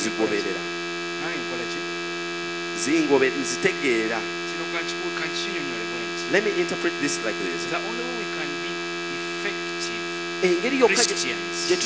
nzigoberera nange nkola ki nzitegeera. kino kakinyonyole bwenti. Let me interpret this like this. The only way we can be effective Engeri yokka Christians gye